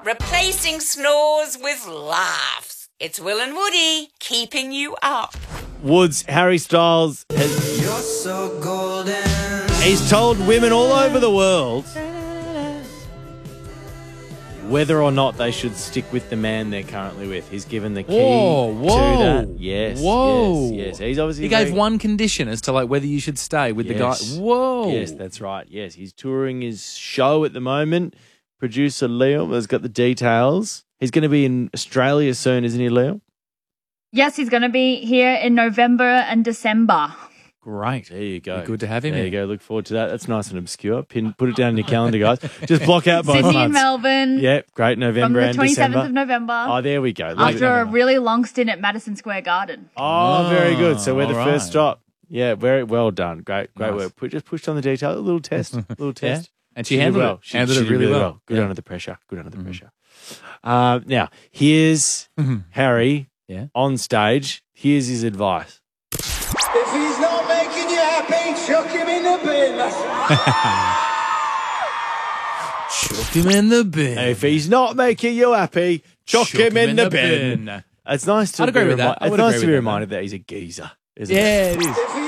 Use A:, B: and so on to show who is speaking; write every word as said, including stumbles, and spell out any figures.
A: replacing snores with laughs. It's Will and Woody keeping you up.
B: Woods, Harry Styles has...
C: You're so golden.
B: He's told women all over the world whether or not they should stick with the man they're currently with. He's given the key
D: Whoa, whoa.
B: to that. Yes,
D: Whoa.
B: yes, yes. He's obviously
D: He gave
B: very-
D: one condition as to like whether you should stay with
B: Yes.
D: the guy. Whoa.
B: Yes, that's right. Yes, he's touring his show at the moment. Producer Liam has got the details. He's going to be in Australia soon, isn't he, Liam?
E: Yes, he's going to be here in November and December.
D: Great.
B: There you go.
D: Be good to have him
B: There
D: here.
B: you go. Look forward to that. That's nice and obscure. Pin, put it down in your calendar, guys. Just block out both
E: Sydney
B: months.
E: and Melbourne.
B: Yep, great.
E: From
B: November
E: the
B: and
E: twenty-seventh
B: December.
E: of November.
B: Oh, there we go.
E: After a really long stint at Madison Square Garden.
B: Oh, very good. So we're the
D: all
B: first
D: right.
B: stop. Yeah, very well done. Great, great
D: Nice.
B: work. Put, just pushed on the detail. A little test. A little
D: Yeah.
B: test.
D: And she
B: did
D: handled
B: well.
D: it. She handled it
B: did
D: really well.
B: Good
D: Yeah.
B: under the pressure. Good under the pressure. Uh, now, here's Harry
D: Yeah.
B: on stage. Here's his advice.
C: If he's not making you happy, chuck him in the bin.
D: Chuck him in the bin.
B: If he's not making you happy, chuck, him, in, the, bin. It's nice to
D: I'd agree
B: be
D: with that.
B: remi-
D: I
B: It's
D: would
B: nice
D: agree
B: to be
D: with that,
B: reminded that he's a geezer. Isn't it?
D: Yeah, it is.